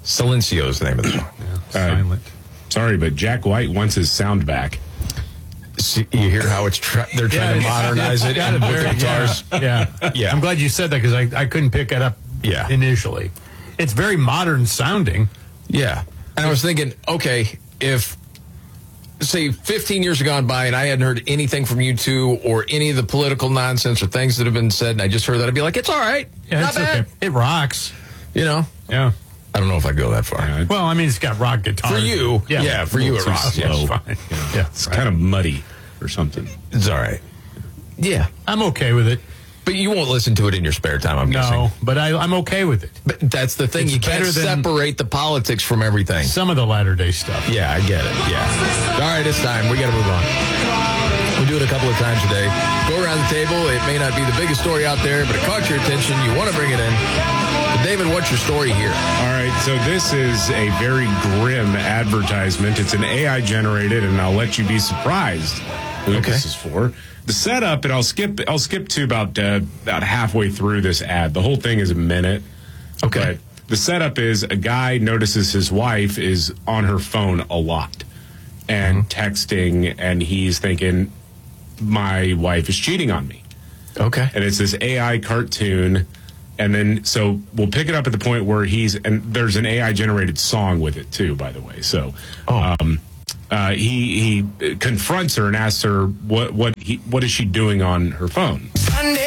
Silencio is the name of the song. Silent. Sorry, but Jack White wants his sound back. See, you hear how they're trying to modernize it and with guitars. Yeah. I'm glad you said that because I couldn't pick it up initially. It's very modern sounding. Yeah. And I was thinking, okay, if, say, 15 years have gone by and I hadn't heard anything from you two or any of the political nonsense or things that have been said, and I just heard that, I'd be like, it's all right. Yeah, not it's bad. okay. It rocks. You know? Yeah. I don't know if I'd go that far. Well, I mean, it's got rock guitar. For you. Yeah, for you it too rocks. slow. It's fine. Yeah, It's kind of muddy or something. It's all right. Yeah. I'm okay with it. But you won't listen to it in your spare time, I'm guessing. No, but I'm okay with it. But that's the thing. It's You can't better than separate the politics from everything. Some of the latter-day stuff. Yeah, I get it. Yeah. All right, it's time. We got to move on. We do it a couple of times a day. Go around the table. It may not be the biggest story out there, but it caught your attention. You want to bring it in. But David, what's your story here? All right, so this is a very grim advertisement. It's an AI generated, and I'll let you be surprised who this is for. The setup, and I'll skip to about halfway through this ad. The whole thing is a minute. Okay. But the setup is a guy notices his wife is on her phone a lot and texting, and he's thinking, my wife is cheating on me. Okay. And it's this AI cartoon. And then, so we'll pick it up at the point where and there's an AI generated song with it too, by the way. So, he confronts her and asks her what is she doing on her phone.